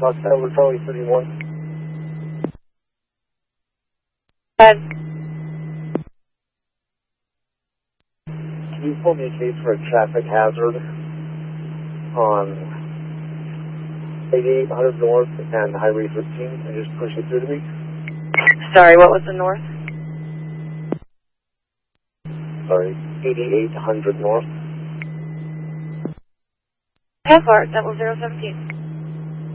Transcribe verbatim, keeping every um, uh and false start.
Fox Tower, Charlie thirty-one. Ed. Can you pull me a case for a traffic hazard on eighty-eight hundred North and Highway fifteen, and just push it through to me? Sorry, what was the north? Sorry, eighty-eight hundred North. Half Art, double zero seventeen.